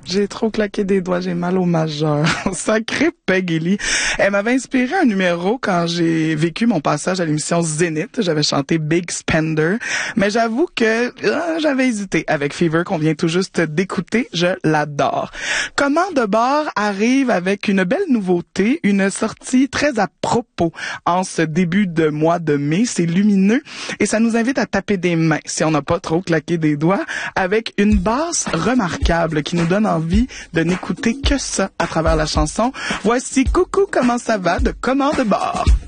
J'ai trop claqué des doigts, j'ai mal au majeur. Sacré Peggy Lee. Elle m'avait inspiré un numéro quand j'ai vécu mon passage à l'émission Zénith. J'avais chanté Big Spender. Mais j'avoue que j'avais hésité avec Fever qu'on vient tout juste d'écouter. Je l'adore. Comment de bord arrive avec une belle nouveauté, une sortie très à propos en ce début de mois de mai. C'est lumineux et ça nous invite à taper des mains si on n'a pas trop claqué des doigts avec une basse remarquable qui nous donne envie de n'écouter que ça à travers la chanson. Voici Coucou comment ça va de Comment de bord.